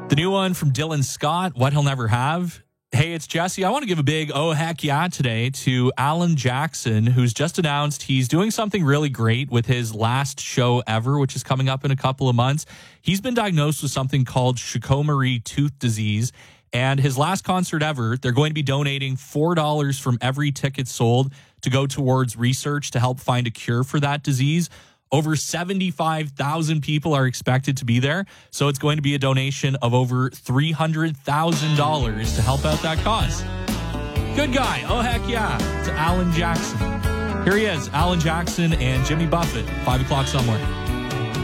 The new one from Dylan Scott, What He'll Never Have. Hey, it's Jesse. I want to give a big oh heck yeah today to Alan Jackson, who's just announced he's doing something really great with his last show ever, which is coming up in a couple of months. He's been diagnosed with something called Chikomori tooth disease, and his last concert ever, they're going to be donating $4 from every ticket sold to go towards research to help find a cure for that disease. Over 75,000 people are expected to be there, so it's going to be a donation of over $300,000 to help out that cause. Good guy. Oh, heck yeah. To Alan Jackson. Here he is, Alan Jackson and Jimmy Buffett, 5 o'clock somewhere.